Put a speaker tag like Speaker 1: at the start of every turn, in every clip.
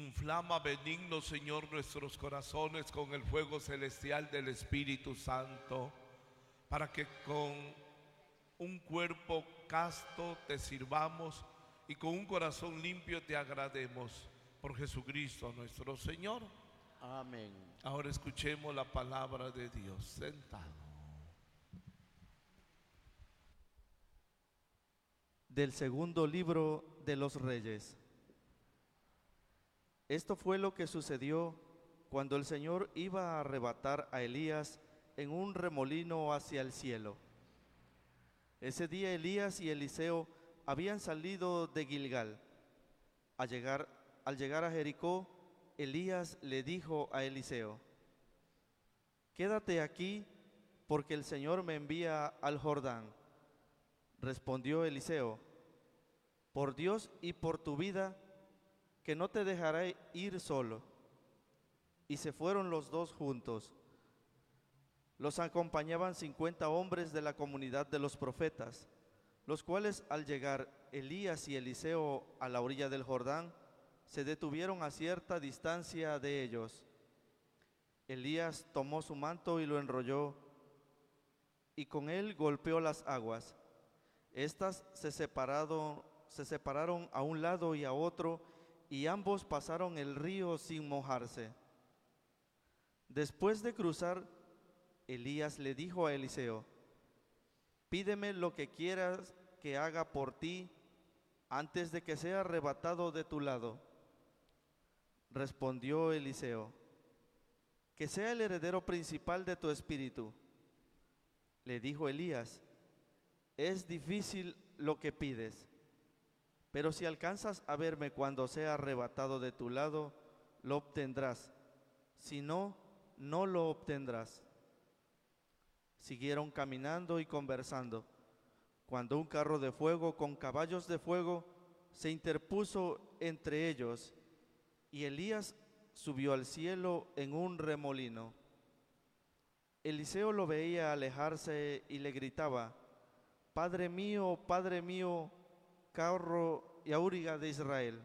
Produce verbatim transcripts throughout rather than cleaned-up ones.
Speaker 1: Inflama, benigno Señor, nuestros corazones con el fuego celestial del Espíritu Santo, para que con un cuerpo casto te sirvamos y con un corazón limpio te agrademos. Por Jesucristo nuestro Señor.
Speaker 2: Amén.
Speaker 1: Ahora escuchemos la palabra de Dios. Sentado.
Speaker 3: Del segundo libro de los Reyes. Esto fue lo que sucedió cuando el Señor iba a arrebatar a Elías en un remolino hacia el cielo. Ese día Elías y Eliseo habían salido de Gilgal. Al llegar, al llegar a Jericó, Elías le dijo a Eliseo: «Quédate aquí, porque el Señor me envía al Jordán». Respondió Eliseo: «Por Dios y por tu vida, que no te dejaré ir solo». Y se fueron los dos juntos. Los acompañaban cincuenta hombres de la comunidad de los profetas, los cuales al llegar Elías y Eliseo a la orilla del Jordán, se detuvieron a cierta distancia de ellos. Elías tomó su manto y lo enrolló, y con él golpeó las aguas. Estas se separaron, se separaron a un lado y a otro, y ambos pasaron el río sin mojarse. Después de cruzar, Elías le dijo a Eliseo: «Pídeme lo que quieras que haga por ti antes de que sea arrebatado de tu lado». Respondió Eliseo: «Que sea el heredero principal de tu espíritu». Le dijo Elías: «Es difícil lo que pides, pero si alcanzas a verme cuando sea arrebatado de tu lado, lo obtendrás. Si no, no lo obtendrás». Siguieron caminando y conversando, cuando un carro de fuego con caballos de fuego se interpuso entre ellos, y Elías subió al cielo en un remolino. Eliseo lo veía alejarse y le gritaba: «Padre mío, Padre mío, carro y auriga de Israel».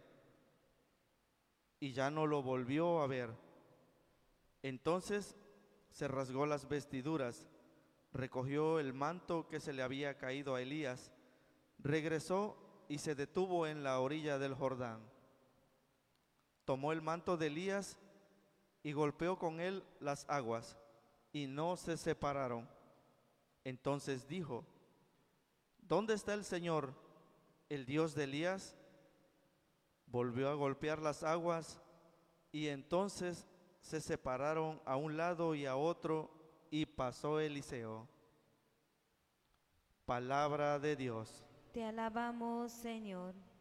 Speaker 3: Y ya no lo volvió a ver. Entonces se rasgó las vestiduras, recogió el manto que se le había caído a Elías, regresó y se detuvo en la orilla del Jordán. Tomó el manto de Elías y golpeó con él las aguas, y no se separaron. Entonces dijo: «¿Dónde está el Señor, el Dios de Elías?». Volvió a golpear las aguas, y entonces se separaron a un lado y a otro, y pasó Eliseo. Palabra de Dios.
Speaker 4: Te alabamos, Señor.